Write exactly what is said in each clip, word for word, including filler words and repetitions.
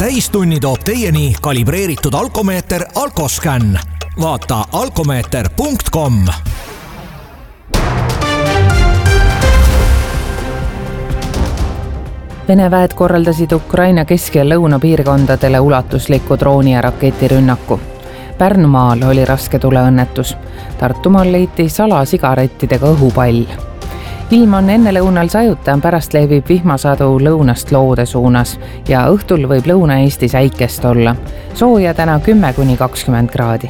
täistunni toob teieni kalibreeritud alkomeeter Alkoscan. Vaata alkomeeter punkt com. Vene väed korraldasid Ukraina kesk- ja lõunapiirkondadele ulatusliku drooni- ja raketirünnaku. Pärnumaal oli raske tuleõnnetus. Tartumaal leiti salasigarettidega õhupall. Ilm on enne lõunal sajuta, pärast levib vihmasadu lõunast loode suunas ja õhtul võib Lõuna-Eestis äikest olla. Sooja täna kümme kuni kakskümmend kraadi.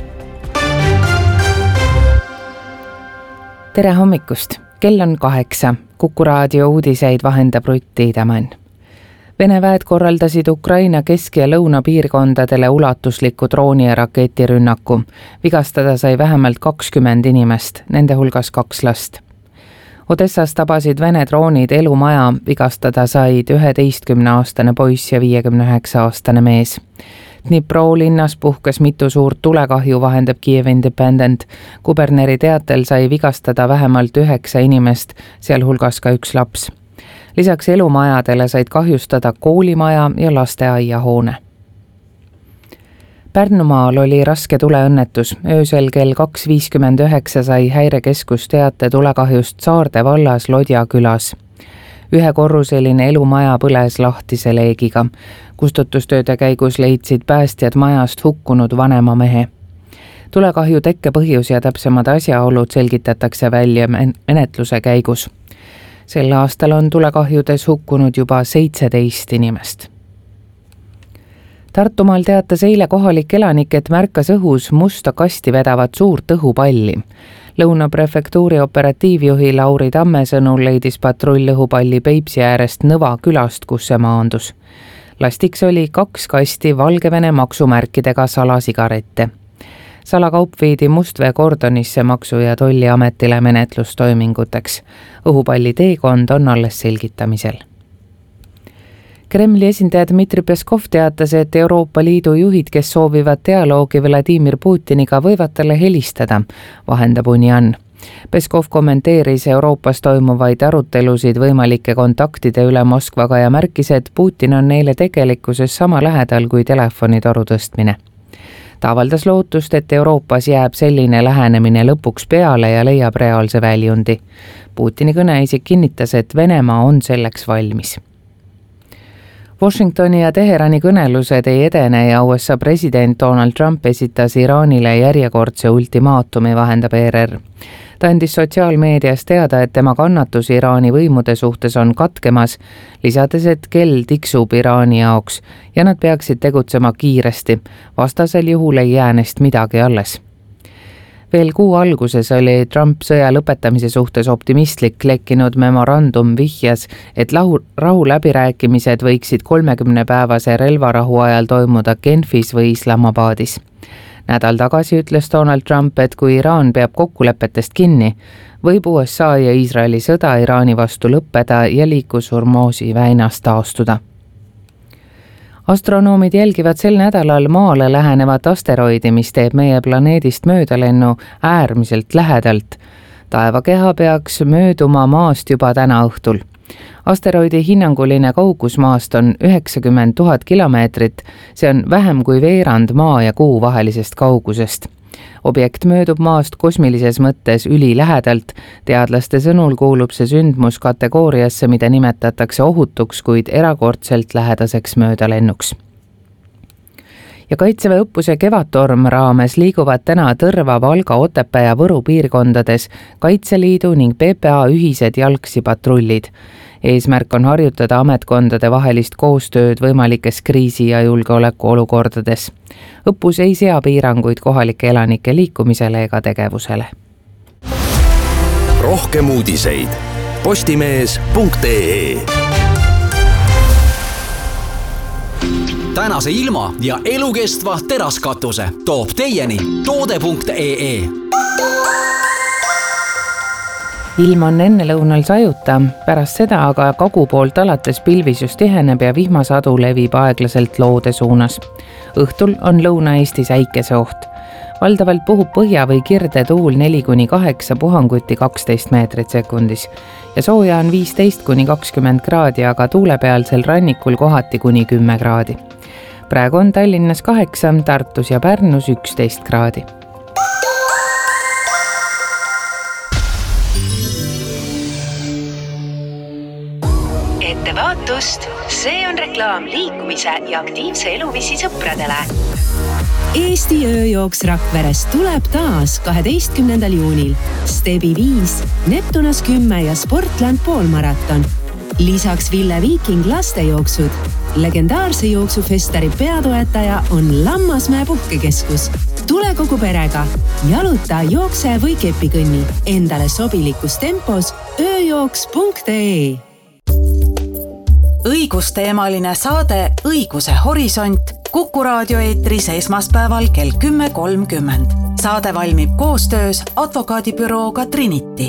Tere hommikust! Kell on kaheksa. Kuku raadio uudiseid vahendab Rutt Tiidemann. Vene väed korraldasid Ukraina kesk- ja lõunapiirkondadele ulatusliku drooni- ja raketirünnaku. Vigastada sai vähemalt kakskümmend inimest, nende hulgas kaks last. Odessas tabasid Vene droonid elumaja, vigastada said üheteistkümneaastane poiss ja viiekümne üheksa aastane mees. Dnipro linnas puhkes mitu suurt tulekahju, vahendab Kiev Independent. Kuberneri teatel sai vigastada vähemalt üheksa inimest, sealhulgas ka üks laps. Lisaks elumajadele said kahjustada koolimaja ja lasteaiahoone. Pärnumaal oli raske tuleõnnetus. Öösel kell kaks viiskümmend üheksa sai häirekeskus teate tulekahjust Saarde vallas Lodja külas. Ühekorruseline elumaja põles lahtise leegiga. Kustutustööde käigus leidsid päästjad majast hukkunud vanema mehe. Tulekahju tekke põhjus ja täpsemad asjaolud selgitatakse välja menetluse käigus. Sel aastal on tulekahjudes hukkunud juba seitseteist inimest. Tartumaal teatas eile kohalik elanik, et märkas õhus musta kasti vedavat suurt õhupalli. Lõunaprefektuuri operatiivjuhi Lauri Tamme sõnul leidis patrull õhupalli Peipsi äärest Nõva külast, kus see maandus. Lastiks oli kaks kasti Valgevene maksumärkidega salasigarette. Salakaup viidi Mustvee kordonisse Maksu- ja Tolliametile menetlustoiminguteks. Õhupalli teekond on alles selgitamisel. Kremli esindaja Dmitri Peskov teatas, et Euroopa Liidu juhid, kes soovivad dialoogi Vladimir Putiniga, võivad talle helistada, vahendab Unian. Peskov kommenteeris Euroopas toimuvaid arutelusid võimalike kontaktide üle Moskvaga ja märkis, et Putin on neile tegelikkuses sama lähedal kui telefonitoru tõstmine. Ta avaldas lootust, et Euroopas jääb selline lähenemine lõpuks peale ja leiab reaalse väljundi. Putini kõneisik kinnitas, et Venemaa on selleks valmis. Washingtoni ja Teherani kõnelused ei edene ja U S A president Donald Trump esitas Iraanile järjekordse ultimaatumi, vahendab E R R. Ta andis sotsiaalmeedias teada, et tema kannatus Iraani võimude suhtes on katkemas, lisades, et kell tiksub Iraani jaoks ja nad peaksid tegutsema kiiresti, vastasel juhul ei jää neist midagi alles. Veel kuu alguses oli Trump sõja lõpetamise suhtes optimistlik, lekkinud memorandum vihjas, et lahu, rahu läbirääkimised võiksid kolmekümne päevase relvarahu ajal toimuda Genfis või Islamabadis. Nädal tagasi ütles Donald Trump, et kui Iraan peab kokkulepetest kinni, võib U S A ja Iisraeli sõda Iraani vastu lõppeda ja liikus Hormuzi väinas taastuda. Astronoomid jälgivad sel nädalal Maale lähenevat asteroidi, mis teeb meie planeedist möödalennu äärmiselt lähedalt. Taevakeha peaks mööduma maast juba täna õhtul. Asteroidi hinnanguline kaugus maast on üheksakümmend tuhat kilomeetrit, see on vähem kui veerand maa ja kuu vahelisest kaugusest. Objekt möödub maast kosmilises mõttes ülilähedalt, teadlaste sõnul kuulub see sündmus kategooriasse, mida nimetatakse ohutuks, kuid erakordselt lähedaseks möödalennuks. Ja Kaitseväe õppuse Kevadtorm raames liiguvad täna Tõrva, Valga, Otepää ja Võru piirkondades Kaitseliidu ning P P A ühised jalgsipatrullid. Eesmärk on harjutada ametkondade vahelist koostööd võimalikes kriisi- ja julgeolekuolukordades. Õppus ei sea piiranguid kohalike elanike liikumisele ega tegevusele. Rohkem uudiseid postimees punkt ee. Tänase ilma ja elukestva teraskatuse toob teieni toode punkt ee. Ilm on enne lõunal sajuta, pärast seda aga kagu poolt alates pilvisus tiheneb ja vihmasadu levib aeglaselt loode suunas. Õhtul on Lõuna-Eestis äikese oht. Valdavalt puhub põhja või kirde tuul neli kuni kaheksa, puhanguti kaksteist meetrit sekundis. Ja sooja on viisteist kuni kakskümmend kraadi, aga tuulepealsel rannikul kohati kuni kümme kraadi. praegu on Tallinnas kaheksa, Tartus ja Pärnus üksteist kraadi. Ettevaatust, see on reklaam liikumise ja aktiivse eluviisi sõpradele. Eesti ööjooks Rakverest tuleb taas kaheteistkümnendal juunil. Stebi viis, Neptunas kümme ja Sportland poolmaraton. Lisaks Ville Viiking lastejooksud. Legendaarse jooksufestari peatoetaja on Lammasmäe puhkekeskus. Tule kogu perega. Jaluta, jookse või kepikõnni. Endale sobilikus tempos ööjooks punkt ee. Õigusteemaline saade Õiguse horisont Kuku raadio eetris esmaspäeval kell kümme kolmkümmend. Saade valmib koostöös advokaadibürooga Trinity.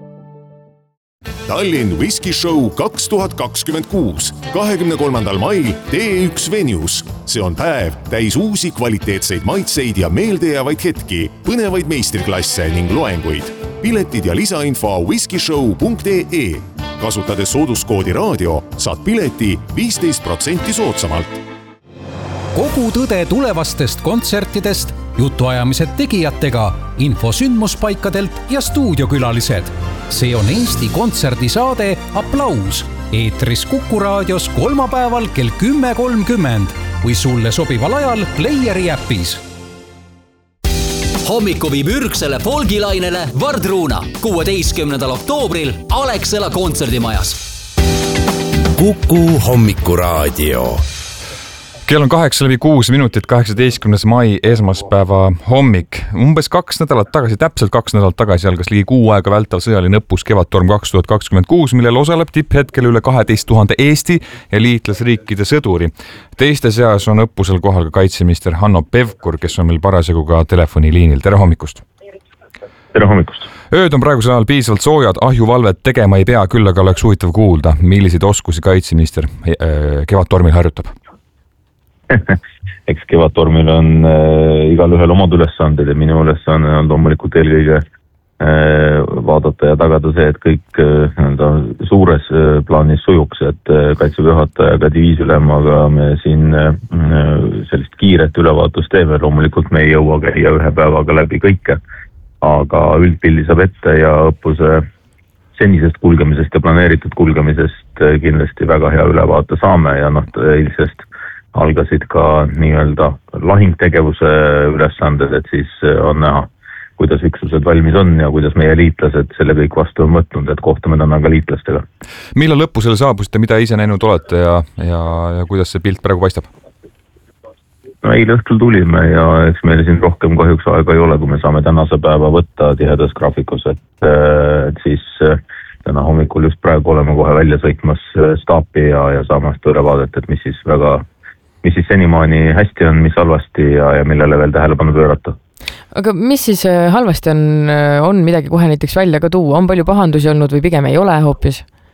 Tallinn Whisky Show kaks tuhat kakskümmend kuus. kahekümne kolmandal mail T üks Venues. See on päev täis uusi kvaliteetseid maitseid ja meeldejäävaid hetki, põnevaid meistriklasse ning loenguid. Piletid ja lisainfo whiskyshow punkt ee. Kasutades sooduskoodi raadio saad pileti viisteist protsenti soodsamalt. Kogu tõde tulevastest kontsertidest, jutuajamised tegijatega, info sündmuspaikadelt ja stuudiokülalised. See on Eesti kontserdisaade Applaus. Eetris Kuku raadios kolmapäeval kell kümme kolmkümmend või sulle sobival ajal Playeri äpis. Hommiku viib ürgsele folgilainele Vardruuna kuueteistkümnendal oktoobril Alexela kontserdimajas. Kuku hommikuraadio. Kell on kaheksa läbi kuus minutit, kaheksateistkümnes mai esmaspäeva hommik. Umbes kaks nädalat tagasi, täpselt kaks nädalat tagasi algas ligi kuu aega vältav sõjaline õppus Kevadtorm kaks tuhat kakskümmend kuus, millel osaleb tipphetkel üle kaheteist tuhande Eesti ja liitlasriikide sõduri. Teiste seas on õppusel kohal ka kaitseminister Hanno Pevkur, kes on meil parasjagu ka telefoniliinil. Tere hommikust! Tere hommikust! Ööd on praegusel ajal piisavalt soojad, ahjuvalvet tegema ei pea, küll aga oleks huvitav kuulda, milliseid oskusi kaitseminister Kevadtormil harjutab. Eks Kevadtormil on äh, igal ühel omad ülesanded ja minu ülesanne on loomulikult eelkõige äh, vaadata ja tagada see, et kõik äh, suures äh, plaanis sujuks, et äh, Kaitseväe juhatajaga diviisülemaga me siin äh, sellist kiiret ülevaatust teeme. Loomulikult me ei jõua käia ühe päevaga läbi kõike, aga üldpildi saab ette ja õppuse senisest kulgemisest ja planeeritud kulgemisest äh, kindlasti väga hea ülevaate saame ja noh, eilsest algasid ka nii-öelda lahingtegevuse ülesanded, et siis on näha, kuidas üksused valmis on ja kuidas meie liitlased selle kõik vastu on võtnud, et kohtume täna ka liitlastega. Millal lõppusele saabusite, mida ise näinud olete ja, ja, ja kuidas see pilt praegu paistab? No eile õhtul tulime ja eks meile siin rohkem kahjuks aega ei ole, kui me saame tänase päeva võtta tihedas graafikus, et, et siis täna hommikul just praegu oleme kohe välja sõitmas staapi ja, ja saamast ülevaadet, et mis siis väga mis siis senimaani hästi on, mis halvasti ja, ja millele veel tähelepanu pöörata. Aga mis siis halvasti on, on midagi kohe näiteks välja ka tuua? On palju pahandusi olnud või pigem ei ole hoopis?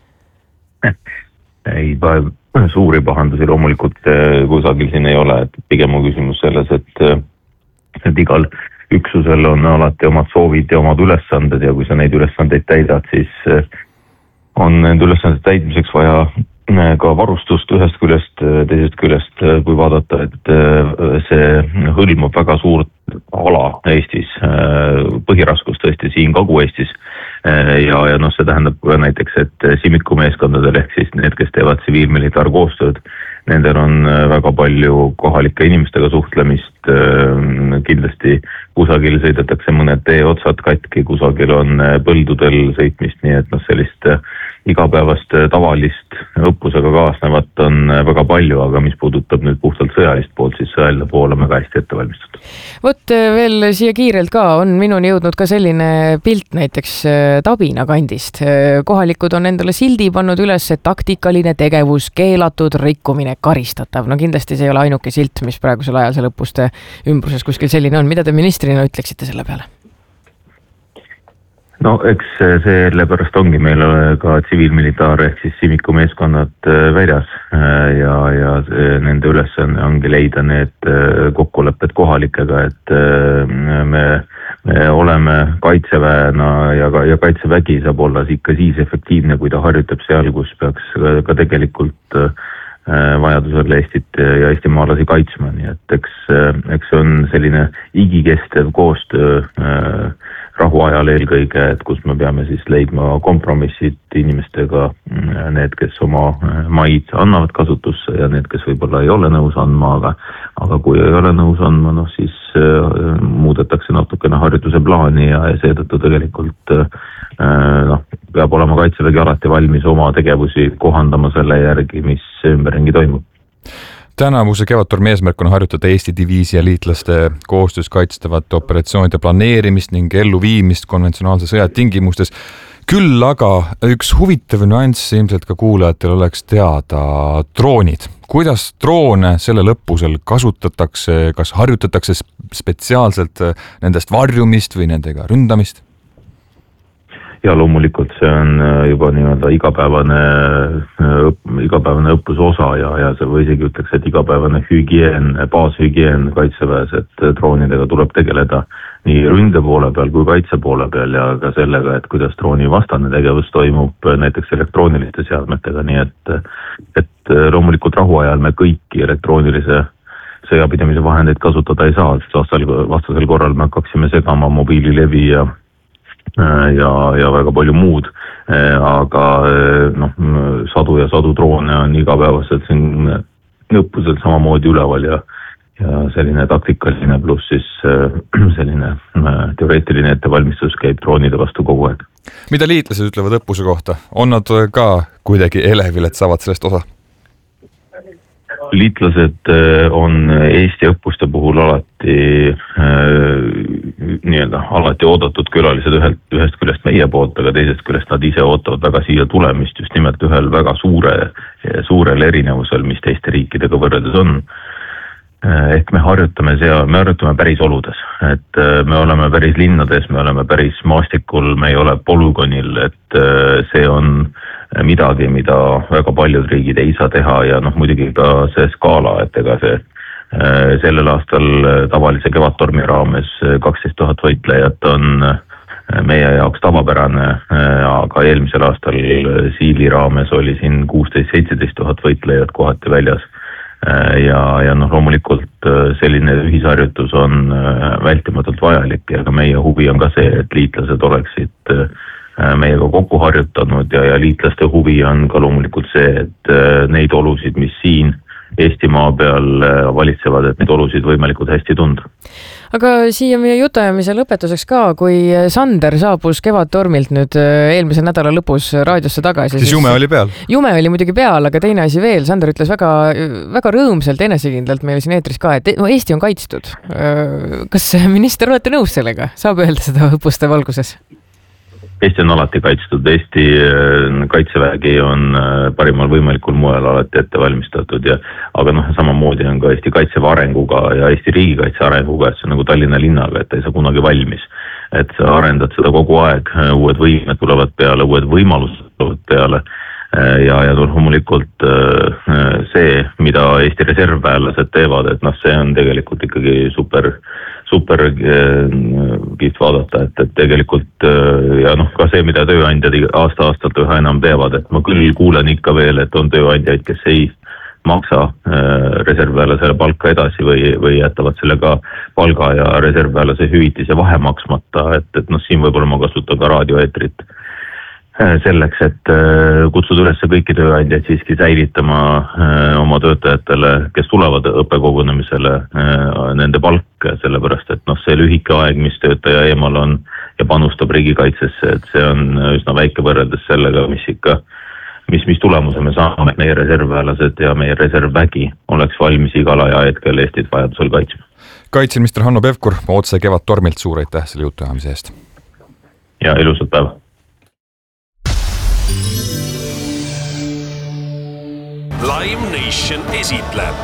Ei, suuri pahandusi loomulikult kusagil siin ei ole. Et pigem on küsimus selles, et, et igal üksusel on alati omad soovid ja omad ülesanded ja kui sa neid ülesandeid täidad, siis on nende ülesanded täidmiseks vaja ka varustust ühest küljest, teisest küljest, kui vaadata, et see hõlmab väga suurt ala Eestis, põhiraskus tõesti siin Kagu-Eestis ja, ja noh, see tähendab näiteks, et Simiku meeskondadel ehk siis need, kes teevad tsiviilmilitaar koostööd, nendel on väga palju kohalike inimestega suhtlemist, kindlasti kusagil sõidetakse mõned teeotsad katki, kusagil on põldudel sõitmist, nii et noh, sellist igapäevast tavalist õppusega kaasnevat on väga palju, aga mis puudutab nüüd puhtalt sõjalist poolt, siis sõjaline pool on väga hästi ette valmistatud. Vot veel siia kiirelt ka on minuni jõudnud ka selline pilt näiteks Tabina kandist. Kohalikud on endale sildi pannud üles, et taktikaline tegevus, keelatud rikkumine, karistatav. No kindlasti see ei ole ainuke silt, mis praegusel ajal seal õppuste ümbruses kuskil selline on. Mida te ministrina ütleksite selle peale? No eks selle pärast ongi meil ka tsiviilmilitaar ehk siis Simiku meeskonnad väljas ja, ja nende ülesanne ongi leida need kokkulepped kohalikega, et me, me oleme kaitseväena ja, ja kaitsevägi saab olla ikka siis efektiivne, kui ta harjutab seal, kus peaks ka tegelikult vajadusel Eestit ja eestimaalasi kaitsma, nii et eks, eks see on selline igikestev koostöö rahuajal eelkõige, et kus me peame siis leidma kompromissid inimestega, need, kes oma maid annavad kasutusse ja need, kes võib-olla ei ole nõus andma, aga, aga kui ei ole nõus andma, noh siis muudetakse natukene harjutuse plaani ja, ja seetõttu tegelikult noh, peab olema Kaitsevägi alati valmis oma tegevusi kohandama selle järgi, mis ümberringi toimub. Tänavuse Kevadtormi eesmärk on harjutada Eesti diviisi ja liitlaste koostöös kaitstavate operatsioonide planeerimist ning elluviimist konventsionaalse sõja tingimustes. Küll aga üks huvitav nüanss ilmselt ka kuulajatel oleks teada droonid. Kuidas droone sellel õppusel kasutatakse, kas harjutatakse spetsiaalselt nendest varjumist või nendega ründamist? Ja loomulikult see on juba nii-öelda igapäevane, igapäevane õppuse osa ja, ja see või isegi ütleks, et igapäevane hügieen, baashügieen Kaitseväes, et droonidega tuleb tegeleda nii ründe poole peal kui kaitse poole peal ja ka sellega, et kuidas drooni vastane tegevus toimub näiteks elektrooniliste seadmetega, nii et, et loomulikult rahuajal me kõiki elektroonilise sõjapidamise vahendeid kasutada ei saa, sest vastasel, vastasel korral me hakkaksime segama mobiililevi ja ja, ja väga palju muud, aga noh, sadu ja sadu droone on igapäevaselt siin õppusel samamoodi üleval ja, ja selline taktikaline pluss siis selline teoreetiline ettevalmistus käib droonide vastu kogu aeg. Mida liitlased ütlevad õppuse kohta? On nad ka kuidagi elevil, et saavad sellest osa? Liitlased on Eesti õppuste puhul alati nii-öelda alati oodatud külalised ühelt, ühest küljest meie poolt, aga teisest küljest nad ise ootavad väga siia tulemist just nimelt ühel väga suure, suurel erinevusel, mis teiste riikidega võrreldes on. Ehk me harjutame seal, me harjutame päris oludes, et me oleme päris linnades, me oleme päris maastikul, me ei ole polügonil, et see on midagi, mida väga paljud riigid ei saa teha ja noh, muidugi ka see skaala, et ega see sellel aastal tavalise Kevadtormi raames kaksteist tuhat võitlejat on meie jaoks tavapärane, aga eelmisel aastal Siili raames oli siin kuusteist seitseteist tuhat võitlejat kohati väljas ja, ja noh, loomulikult selline ühisharjutus on vältimatult vajalik ja ka meie huvi on ka see, et liitlased oleksid meiega kokku harjutanud ja, ja liitlaste huvi on ka loomulikult see, et neid olusid, mis siin Eestimaa peal valitsevad, et neid olusid võimalikult hästi tunda. Aga siia meie jutuajamise lõpetuseks ka, kui Sander saabus Kevadtormilt nüüd eelmise nädala lõpus raadiosse tagasi. Siis jume oli peal. Jume oli muidugi peal, aga teine asi veel. Sander ütles väga, väga rõõmsalt enesekindlalt meil siin eetris ka, et no, Eesti on kaitstud. Kas minister olete nõus sellega? Saab öelda seda õppuste valguses? Eesti on alati kaitstud, Eesti kaitsevägi on parimal võimalikul moel alati ette valmistatud ja aga noh, samamoodi on ka Eesti kaitseväe arenguga ja Eesti riigikaitse arenguga, et see on nagu Tallinna linnaga, et ei saa kunagi valmis. Et sa arendad seda kogu aeg, uued võimed tulevad peale, uued võimalused tulevad peale ja, ja loomulikult see, mida Eesti reservväelased teevad, et noh, see on tegelikult ikkagi super super kihvt vaadata, et, et tegelikult ja noh, ka see, mida tööandjad aasta-aastalt üha enam teevad, et ma küll kuulen ikka veel, et on tööandjaid, kes ei maksa reservväelasele palka edasi või, või jätavad sellega palga ja reservväelase hüvitise vahe maksmata, et, et noh, siin võib-olla ma kasutan ka raadioeetrit selleks, et kutsuda üles kõiki tööandjaid siiski säilitama oma töötajatele, kes tulevad õppekogunemisele, nende palk, sellepärast, et noh, see lühike aeg, mis töötaja eemal on ja panustab riigikaitsesse, et see on üsna väike võrreldes sellega, mis ikka, mis, mis tulemuse me saame, meie reservväelased ja meie reservvägi oleks valmis igal aja hetkel Eestit vajadusel kaitsma. Kaitseminister Hanno Pevkur, otse Kevadtormilt suur aitäh selle jutuajamise eest. Ja ilusat päeva. Live Nation esitleb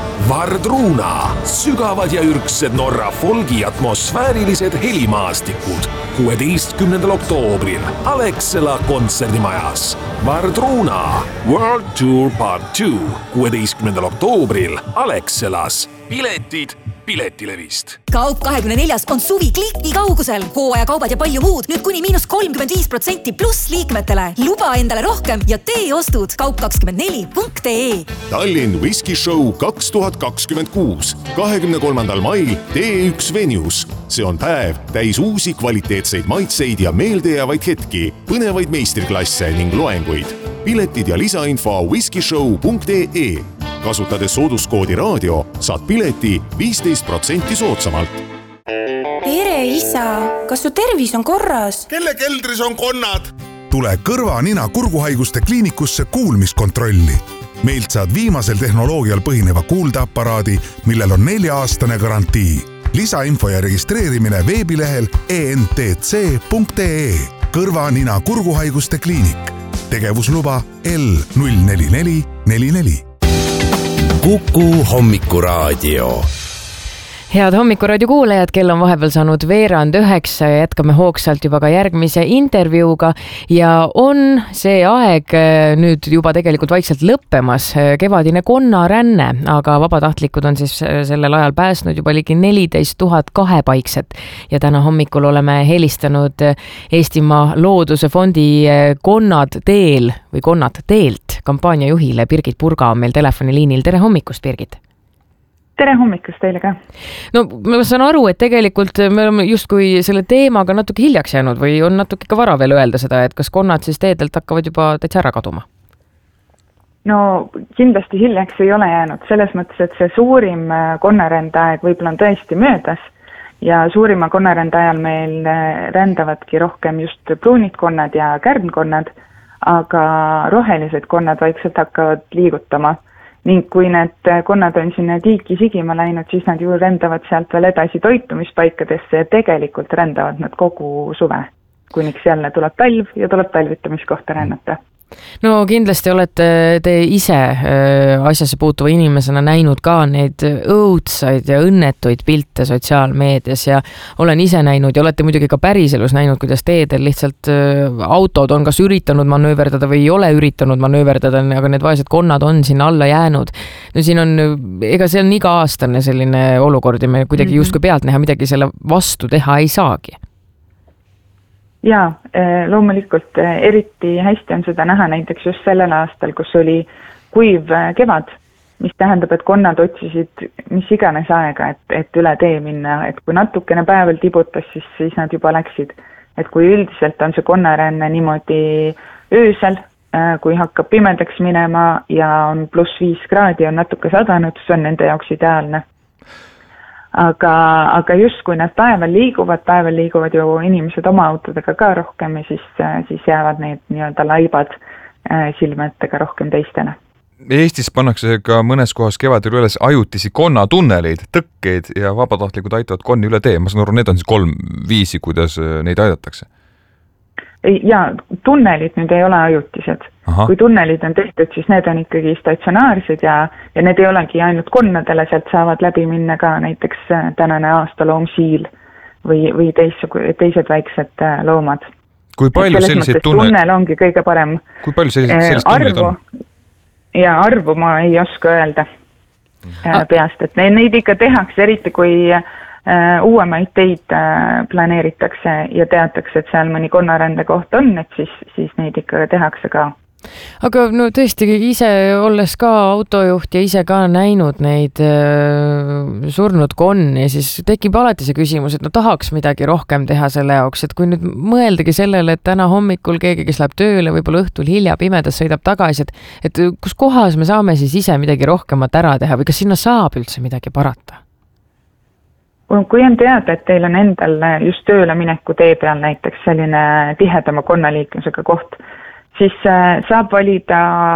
Vardruna, sügavad ja ürgsed Norra folgi atmosfäärilised helimaastikud, kuueteistkümnendal oktoobril Alexela kontserdimajas. Vardruna World Tour Part two kuueteistkümnendal oktoobril Alexelas. Piletid Piletilevist. Kaup kahekümne neljas on suvi kliki kaugusel. Hooajakaubad ja palju muud nüüd kuni miinus kolmkümmend viis protsenti pluss liikmetele. Luba endale rohkem ja tee ostud kaup kakskümmend neli punkt ee. Tallinn Whisky Show kaks tuhat kakskümmend kuus. kahekümne kolmandal mail T üks Venues. See on päev täis uusi kvaliteetseid maitseid ja meeldejäävaid hetki, põnevaid meistriklasse ning loenguid. Piletid ja lisainfo whiskyshow punkt ee. Kasutades sooduskoodi raadio, saad pileti viisteist protsenti soodsamalt. Tere isa, kas su tervis on korras? Kelle keldris on konnad? Tule kõrva-nina kurguhaiguste kliinikusse kuulmiskontrolli. Meilt saad viimasel tehnoloogial põhineva kuuldeaparaadi, millel on nelja-aastane garantii. Lisainfo ja registreerimine veebilehel e n t c punkt ee. Kõrva-nina kurguhaiguste kliinik. Tegevusluba L null neli neli neli neli. Kuku hommikuraadio. Head hommikuraadio kuulajad, kell on vahepeal saanud veerand üheksa ja jätkame hoogsalt juba ka järgmise intervjuuga ja on see aeg nüüd juba tegelikult vaikselt lõppemas, kevadine konnaränne, aga vabatahtlikud on siis sellel ajal pääsnud juba ligi neliteist tuhat kahepaikset ja täna hommikul oleme helistanud Eestimaa Looduse Fondi Konnad teel või Konnad teelt kampaania juhile Birgit Purga on meil telefoniliinil. Tere hommikust, Birgit! Tere hommikust teile ka. No ma saan aru, et tegelikult me oleme justkui selle teemaga natuke hiljaks jäänud või on natuke ka vara veel öelda seda, et kas konnad siis teedelt hakkavad juba täitsa ära kaduma? No kindlasti hiljaks ei ole jäänud selles mõttes, et see suurim konnarände aeg võib-olla on tõesti möödas ja suurima konnarände ajal meil rändavadki rohkem just pruunid konnad ja kärnkonnad, aga rohelised konnad vaikselt hakkavad liigutama. Ning kui need konnad on sinna tiiki sigima läinud, siis nad ju rändavad sealt veel edasi toitumispaikadesse ja tegelikult rändavad nad kogu suve. Kuniks jälle tuleb talv ja tuleb talvitamiskohta rännata. No kindlasti olete te ise asjasse puutuva inimesena näinud ka neid õudsaid ja õnnetuid pilte sotsiaalmeedias ja olen ise näinud ja olete muidugi ka päriselus näinud, kuidas teedel lihtsalt autod on kas üritanud manööverdada või ei ole üritanud manööverdada, aga need vaesed konnad on sinna alla jäänud. No siin on, ega see on iga aastane selline olukord ja me kuidagi justkui pealt näha midagi selle vastu teha ei saagi. Jaa, loomulikult eriti hästi on seda näha näiteks just sellel aastal, kus oli kuiv kevad, mis tähendab, et konnad otsisid mis iganes aega, et, et üle tee minna, et kui natukene päeval tibutas, siis, siis nad juba läksid. Et kui üldiselt on see konnaränne niimoodi öösel, kui hakkab pimedaks minema ja on pluss viis kraadi, on natuke sadanud, see on nende jaoks ideaalne. Aga, aga just kui nad päeval liiguvad, päeval liiguvad ju inimesed oma autodega ka rohkem ja siis, siis jäävad need nii-öelda laibad silmetega rohkem teistele. Eestis pannakse ka mõnes kohas kevadel üles ajutisi konnatunneleid, tõkkeid ja vabatahtlikud aitavad konni üle tee. Ma saan aru, need on siis kolm viisi, kuidas neid aidatakse. Ja tunnelid nüüd ei ole ajutised. Aha. Kui tunnelid on tehtud, siis need on ikkagi statsionaarsed ja, ja need ei olegi ainult konnadele, sealt saavad läbi minna ka näiteks tänane aastaloom siil või, või teis, teised väiksed loomad. Kui palju selliseid tunnel... tunnel ongi kõige parem. Kui palju selliseid, sellised tunnelid on? Ja arvu ma ei oska öelda ah. peast, et neid ikka tehakse, eriti kui uuemaid teid planeeritakse ja teatakse, et seal mõni konnarände koht on, et siis, siis neid ikka tehakse ka. Aga no tõesti ise olles ka autojuht ja ise ka näinud neid äh, surnud konni, siis tekib alati see küsimus, et no tahaks midagi rohkem teha selle jaoks, et kui nüüd mõeldagi sellele, et täna hommikul keegi, kes läheb tööle, võib-olla õhtul hilja pimedas sõidab tagasi, et, et kus kohas me saame siis ise midagi rohkemat ära teha või kas sinna saab üldse midagi parata? Kui on teada, et teil on endal just tööle mineku tee peal näiteks selline tihedama konnaliiklusega koht, siis saab valida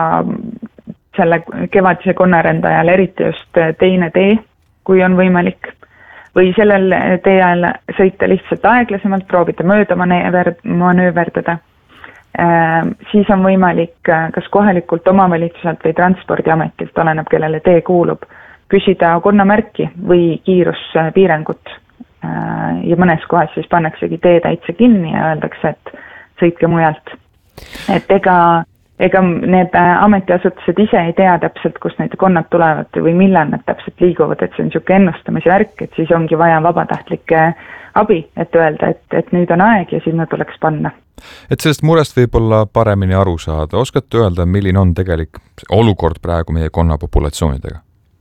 selle kevadise konnarände ajal eriti just teine tee, kui on võimalik, või sellel tee ajal sõita lihtsalt aeglasemalt, proovida mööda manööverdada. Siis on võimalik kas kohalikult omavalitsuselt või transpordiametilt, oleneb kellele tee kuulub, küsida konnamärki või kiiruspiirangut ja mõnes kohas siis pannaksegi tee täitsa kinni ja öeldakse, et sõitke mujalt. Et ega, ega need ametiasutused ise ei tea täpselt, kus need konnad tulevad või millal nad täpselt liiguvad, et see on niisugune ennustamise värk, et siis ongi vaja vabatahtlike abi, et öelda, et, et nüüd on aeg ja sinna tuleks panna. Et sellest murest võib-olla paremini aru saada. Oskate öelda, milline on tegelik olukord praegu meie konna populatsioonidega?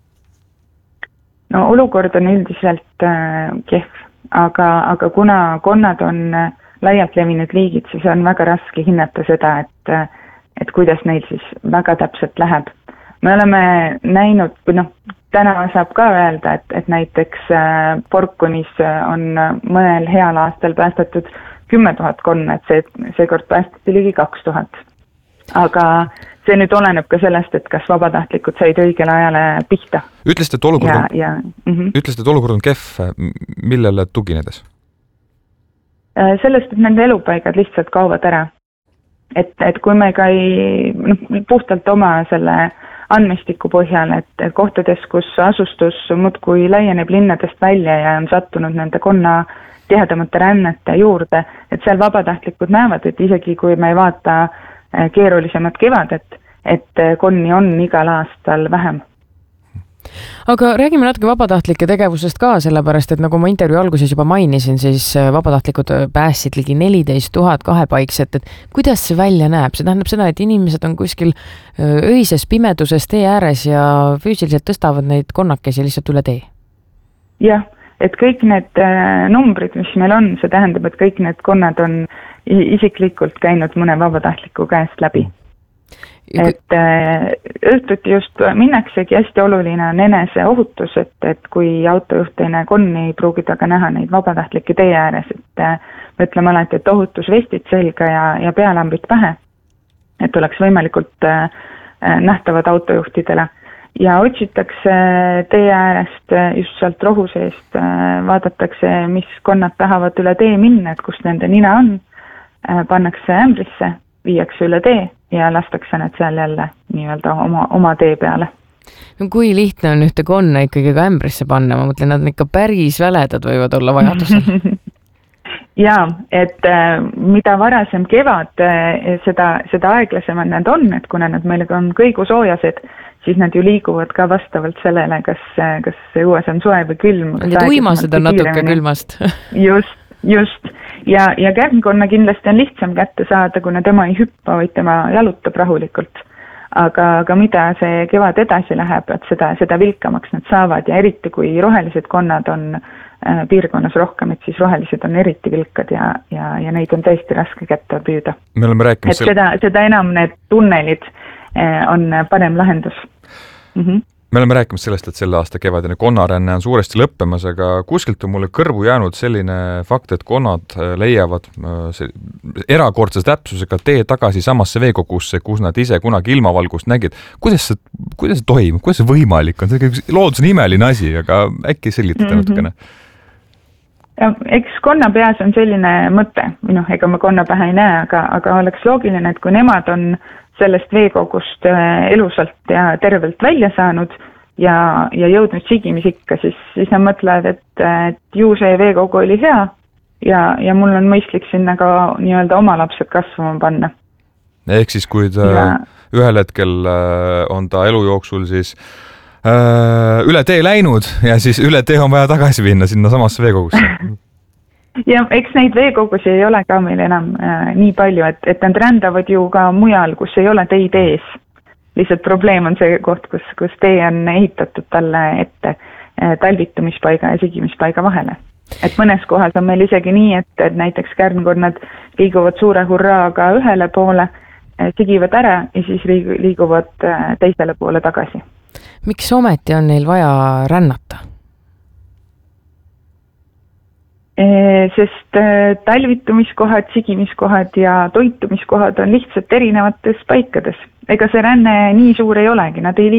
No olukord on üldiselt äh, kehv, aga, aga kuna konnad on äh, laialt levinud liigid, siis on väga raske hinnata seda, et, äh, et kuidas neil siis väga täpselt läheb. Me oleme näinud, või noh, täna saab ka öelda, et, et näiteks äh, Porkunis on mõnel heal aastal päästetud kümme tuhat konna, et see, seekord päästeti ligi kaks tuhat. Aga see nüüd oleneb ka sellest, et kas vabatahtlikud said õigele ajale pihta. Ütlesite, et olukord on, ja, ja, mm-hmm. ütlesite, et olukord on kehv. Millele tuginedes? Sellest, et nende elupaigad lihtsalt kaovad ära. Et, et kui me ka ei, noh, puhtalt oma selle andmestiku põhjal, et, et kohtades, kus asustus muudkui laieneb linnadest välja ja on sattunud nende konna tihedamate rännete juurde, et seal vabatahtlikud näevad, et isegi kui me ei vaata keerulisemad kevadet, et konni on igal aastal vähem. Aga räägime natuke vabatahtlike tegevusest ka, sellepärast, et nagu ma intervjuu alguses juba mainisin, siis vabatahtlikud päästsid ligi neliteist tuhat kahepaikset, et kuidas see välja näeb? See tähendab seda, et inimesed on kuskil öises pimeduses tee ääres ja füüsiliselt tõstavad neid konnakesi lihtsalt üle tee? Jah, et kõik need numbrid, mis meil on, see tähendab, et kõik need konnad on isiklikult käinud mõne vabatahtliku käest läbi. Et õhtuti just minnaksegi, hästi oluline on enese ohutus, et, et kui autojuht ei näe konni, ei pruugi taga näha neid vabatahtlikke tee ääres, et me ütleme alati, et ohutusvestid selga ja, ja pealambid pähe, et oleks võimalikult nähtavad autojuhtidele. Ja otsitakse tee äärest just sealt rohu seest, vaadatakse, mis konnad tahavad üle tee minna, et kus nende nina on, pannakse ämbrisse, viiakse üle tee ja lastakse need seal jälle nii-öelda oma, oma tee peale. No kui lihtne on ühte konna ikkagi ka ämbrisse panna, ma mõtlen, nad ikka päris väledad võivad olla vajadusel. Jaa, et mida varasem kevad, seda, seda aeglasemad nad on, et kuna nad meil on kõigusoojased, siis nad ju liiguvad ka vastavalt sellele, kas, kas see õues on soe või külm. Need uimased on natuke külmast. Just, just. Ja, ja kärnkonna kindlasti on lihtsam kätte saada, kuna tema ei hüppa, vaid tema jalutab rahulikult. Aga, aga mida see kevad edasi läheb, et seda, seda vilkamaks nad saavad ja eriti kui rohelised konnad on äh, piirkonnas rohkem, et siis rohelised on eriti vilkad ja, ja, ja neid on tõesti raske kätte püüda. Me oleme rääkinud et seda, seda enam need tunnelid äh, on parem lahendus. Mhm. Me oleme rääkinud sellest, et selle aasta kevadine konnaränne on suuresti lõppemas, aga kuskilt on mulle kõrvu jäänud selline fakt, et konnad leiavad erakordse täpsusega tee tagasi samasse veekogusse, kus nad ise kunagi ilmavalgust nägid. Kuidas see, kuidas see toimub? Kuidas see võimalik on? Loodus on imeline asi, aga äkki selgitada mm-hmm. natukene? Ja, eks konna peas on selline mõte, või noh, ega ma konna pähe ei näe, aga, aga oleks loogiline, et kui nemad on sellest veekogust elusalt ja tervelt välja saanud ja, ja jõudnud sigimisikka, siis, siis nad mõtlevad, et, et ju see veekogu oli hea ja, ja mul on mõistlik sinna ka nii-öelda oma lapsed kasvama panna. Ehk siis, kui ta ja. ühel hetkel on ta elu jooksul siis äh, üle tee läinud ja siis üle tee on vaja tagasi minna sinna samasse veekogusse. Ja eks neid veekogusi ei ole ka meil enam äh, nii palju, et, et nad rändavad ju ka mujal, kus ei ole teid ees. Lihtsalt probleem on see koht, kus, kus tee on ehitatud talle ette äh, talvitumispaiga ja sigimispaiga vahele. Et mõnes kohas on meil isegi nii, et, et näiteks kärnkonnad liiguvad suure hurraaga ühele poole, äh, sigivad ära ja siis liiguvad äh, teisele poole tagasi. Miks ometi on neil vaja rännata? Sest talvitumiskohad, sigimiskohad ja toitumiskohad on lihtsalt erinevates paikades. Ega see ränne nii suur ei olegi, nad ei